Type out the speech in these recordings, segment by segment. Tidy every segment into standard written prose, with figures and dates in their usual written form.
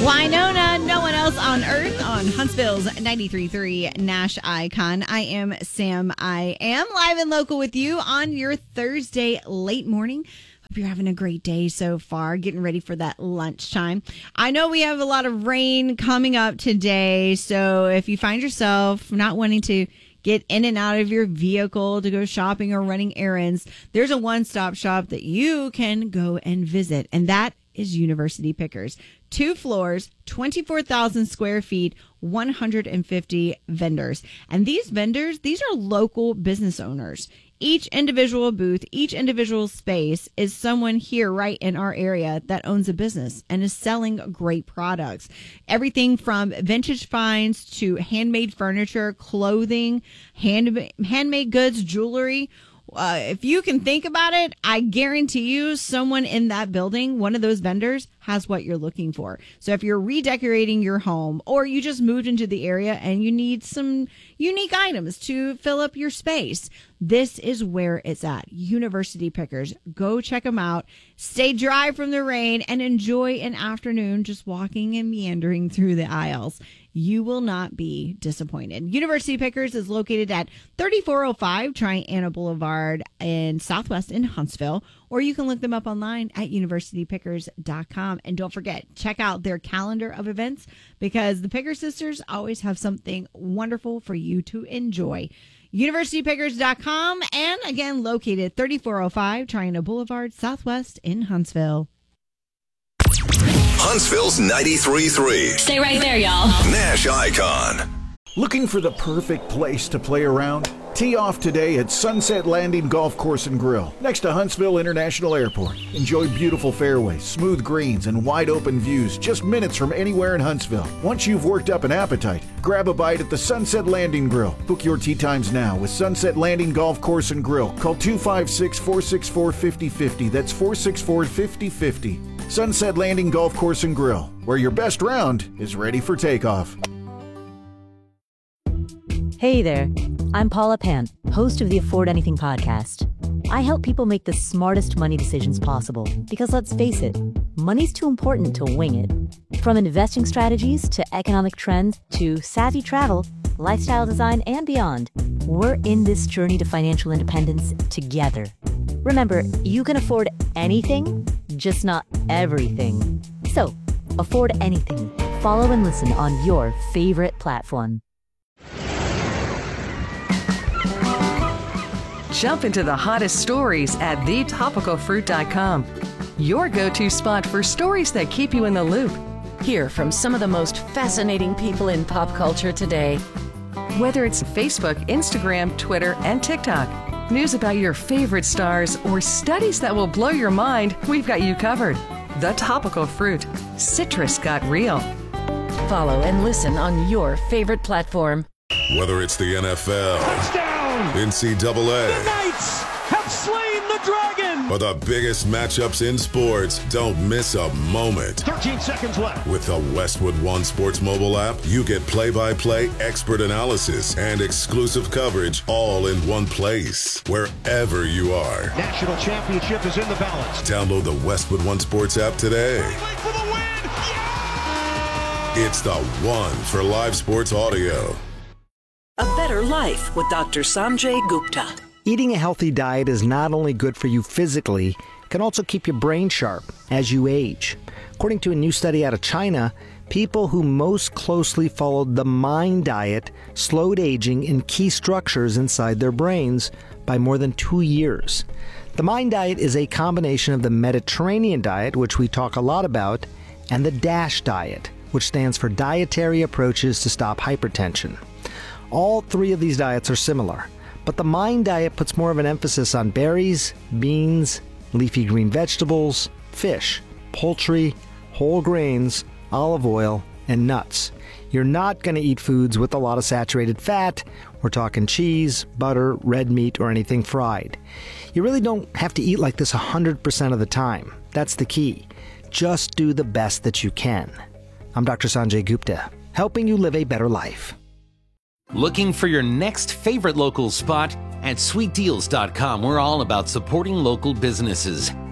Winona, no one else on earth on Huntsville's 93.3 Nash Icon. I am Sam. I am live and local with you on your Thursday late morning. Hope you're having a great day so far, getting ready for that lunchtime. I know we have a lot of rain coming up today, so if you find yourself not wanting to get in and out of your vehicle to go shopping or running errands, there's a one-stop shop that you can go and visit, and that is University Pickers. 2 floors, 24,000 square feet, 150 vendors. And these vendors, these are local business owners. Each individual booth, each individual space is someone here right in our area that owns a business and is selling great products. Everything from vintage finds to handmade furniture, clothing, handmade goods, jewelry. If you can think about it, I guarantee you someone in that building, one of those vendors, has what you're looking for. So if you're redecorating your home or you just moved into the area and you need some unique items to fill up your space, this is where it's at. University Pickers. Go check them out. Stay dry from the rain and enjoy an afternoon just walking and meandering through the aisles. You will not be disappointed. University Pickers is located at 3405 Triana Boulevard in Southwest in Huntsville, or you can look them up online at universitypickers.com. And don't forget, check out their calendar of events because the Picker Sisters always have something wonderful for you to enjoy. Universitypickers.com, and again, located 3405 Triana Boulevard, Southwest in Huntsville. Huntsville's 93.3. Stay right there, y'all. Nash Icon. Looking for the perfect place to play around? Tee off today at Sunset Landing Golf Course and Grill, next to Huntsville International Airport. Enjoy beautiful fairways, smooth greens, and wide open views just minutes from anywhere in Huntsville. Once you've worked up an appetite, grab a bite at the Sunset Landing Grill. Book your tee times now with Sunset Landing Golf Course and Grill. Call 256-464-5050. That's 464-5050. Sunset Landing Golf Course and Grill, where your best round is ready for takeoff. Hey there, I'm Paula Pant, host of the Afford Anything podcast. I help people make the smartest money decisions possible because let's face it, money's too important to wing it. From investing strategies to economic trends to savvy travel, lifestyle design, and beyond, we're in this journey to financial independence together. Remember, you can afford anything, just not everything. So, afford anything. Follow and listen on your favorite platform. Jump into the hottest stories at thetopicalfruit.com. Your go-to spot for stories that keep you in the loop. Hear from some of the most fascinating people in pop culture today. Whether it's Facebook, Instagram, Twitter, and TikTok, news about your favorite stars, or studies that will blow your mind, we've got you covered. The Topical Fruit. Citrus got real. Follow and listen on your favorite platform. Whether it's the NFL, touchdown! NCAA, the Knights have slain the dragon! or the biggest matchups in sports, don't miss a moment. 13 seconds left. With the Westwood One Sports mobile app, you get play-by-play expert analysis and exclusive coverage all in one place, wherever you are. National championship is in the balance. Download the Westwood One Sports app today. For the win! Yeah! It's the one for live sports audio. A Better Life with Dr. Sanjay Gupta. Eating a healthy diet is not only good for you physically, it can also keep your brain sharp as you age. According to a new study out of China, people who most closely followed the MIND diet slowed aging in key structures inside their brains by more than 2 years. The MIND diet is a combination of the Mediterranean diet, which we talk a lot about, and the DASH diet, which stands for Dietary Approaches to Stop Hypertension. All 3 of these diets are similar, but the MIND diet puts more of an emphasis on berries, beans, leafy green vegetables, fish, poultry, whole grains, olive oil, and nuts. You're not going to eat foods with a lot of saturated fat. We're talking cheese, butter, red meat, or anything fried. You really don't have to eat like this 100% of the time. That's the key. Just do the best that you can. I'm Dr. Sanjay Gupta, helping you live a better life. Looking for your next favorite local spot? At sweetdeals.com, we're all about supporting local businesses.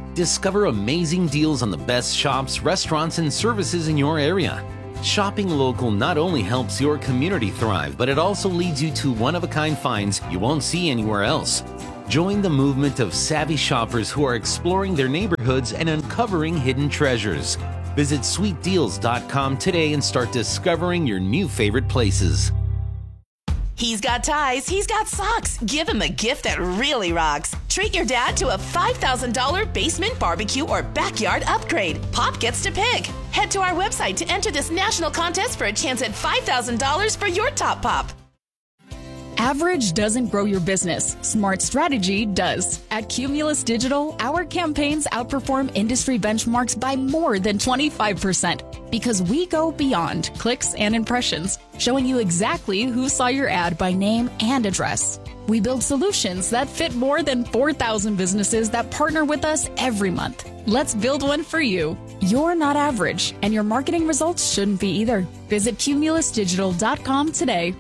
Discover amazing deals on the best shops, restaurants, and services in your area. Shopping local not only helps your community thrive, but it also leads you to one-of-a-kind finds you won't see anywhere else. Join the movement of savvy shoppers who are exploring their neighborhoods and uncovering hidden treasures. Visit sweetdeals.com today and start discovering your new favorite places. He's got ties, he's got socks. Give him a gift that really rocks. Treat your dad to a $5,000 basement barbecue or backyard upgrade. Pop gets to pick. Head to our website to enter this national contest for a chance at $5,000 for your top pop. Average doesn't grow your business. Smart strategy does. At Cumulus Digital, our campaigns outperform industry benchmarks by more than 25% because we go beyond clicks and impressions, showing you exactly who saw your ad by name and address. We build solutions that fit more than 4,000 businesses that partner with us every month. Let's build one for you. You're not average, and your marketing results shouldn't be either. Visit cumulusdigital.com today.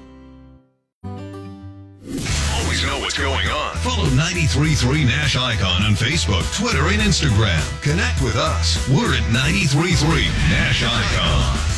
Always know what's going on. Follow 93.3 Nash Icon on Facebook, Twitter, and Instagram. Connect with us. We're at 93.3 Nash Icon.